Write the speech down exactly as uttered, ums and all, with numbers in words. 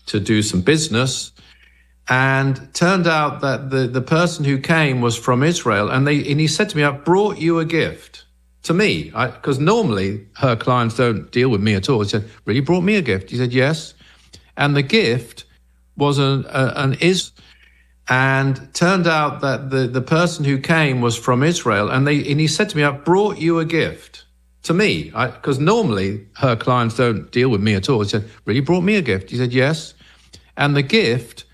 to do some business. And turned out that the, the person who came was from Israel. And, they, and he said to me, I've brought you a gift. To me, because normally her clients don't deal with me at all. He said, really brought me a gift? He said, yes. And the gift was an, a, an is, and turned out that the, the person who came was from Israel. And, they, and he said to me, I've brought you a gift. To me, because normally her clients don't deal with me at all. He said, really brought me a gift? He said, yes. And the gift